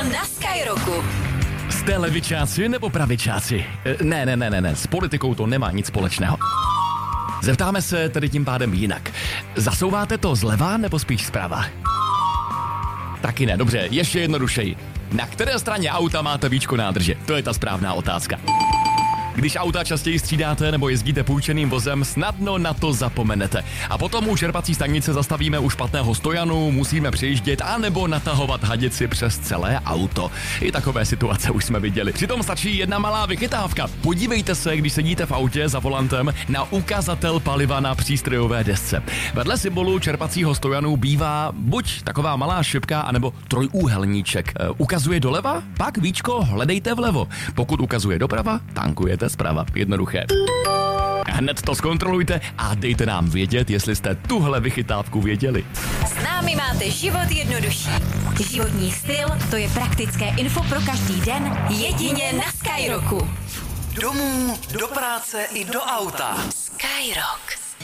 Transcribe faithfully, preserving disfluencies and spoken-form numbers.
na Skyrocku. Jste levičáci nebo pravičáci? E, ne, ne, ne, ne, ne, s politikou to nemá nic společného. Zeptáme se tedy tím pádem jinak. Zasouváte to zleva nebo spíš zprava? Taky ne, dobře, ještě jednodušeji. Na které straně auta máte víčko nádrže? To je ta správná otázka. Když auta častěji střídáte nebo jezdíte půjčeným vozem, snadno na to zapomenete. A potom u čerpací stanice zastavíme u špatného stojanu, musíme přejíždět anebo natahovat hadici přes celé auto. I takové situace už jsme viděli. Přitom stačí jedna malá vychytávka. Podívejte se, když sedíte v autě za volantem, na ukazatel paliva na přístrojové desce. Vedle symbolu čerpacího stojanu bývá buď taková malá šipka, anebo trojúhelníček. E, ukazuje doleva? Pak víčko hledejte vlevo. Pokud ukazuje doprava, tankujete zprava. Jednoduché. Hned to zkontrolujte a dejte nám vědět, jestli jste tuhle vychytávku věděli. S námi máte život jednodušší. Životní styl, to je praktické info pro každý den, jedině na Skyrocku. Domů, do práce i do auta. Skyrock.